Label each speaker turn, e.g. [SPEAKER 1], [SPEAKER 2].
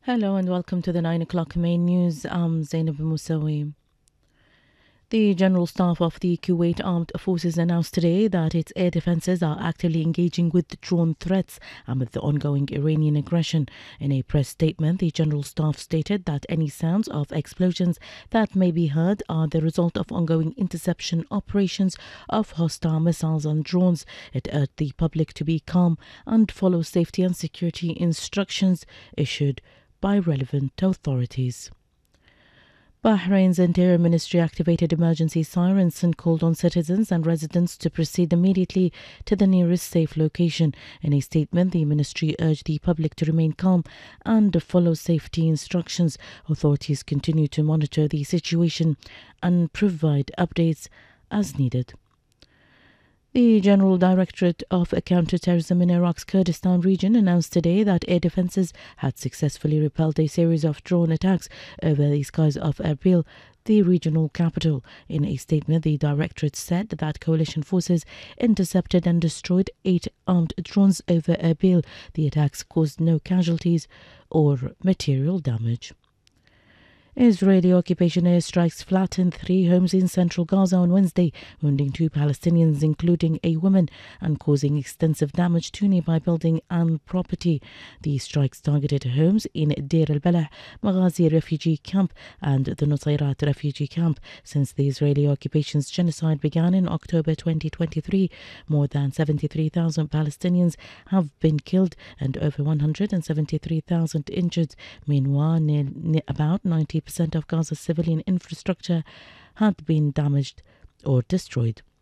[SPEAKER 1] Hello and welcome to the 9 o'clock main news. I'm Zainab Moussawi. The General Staff of the Kuwait Armed Forces announced today that its air defenses are actively engaging with drone threats amid the ongoing Iranian aggression. In a press statement, the General Staff stated that any sounds of explosions that may be heard are the result of ongoing interception operations of hostile missiles and drones. It urged the public to be calm and follow safety and security instructions issued by relevant authorities. Bahrain's Interior Ministry activated emergency sirens and called on citizens and residents to proceed immediately to the nearest safe location. In a statement, the ministry urged the public to remain calm and follow safety instructions. Authorities continue to monitor the situation and provide updates as needed. The General Directorate of Counter-Terrorism in Iraq's Kurdistan region announced today that air defenses had successfully repelled a series of drone attacks over the skies of Erbil, the regional capital. In a statement, the Directorate said that coalition forces intercepted and destroyed 8 armed drones over Erbil. The attacks caused no casualties or material damage. Israeli occupation airstrikes flattened 3 homes in central Gaza on Wednesday, wounding 2 Palestinians, including a woman, and causing extensive damage to nearby building and property. The strikes targeted homes in Deir al-Balah, Maghazi refugee camp, and the Nusayrat refugee camp. Since the Israeli occupation's genocide began in October 2023, more than 73,000 Palestinians have been killed and over 173,000 injured. Meanwhile, about 90% of Gaza's civilian infrastructure had been damaged or destroyed.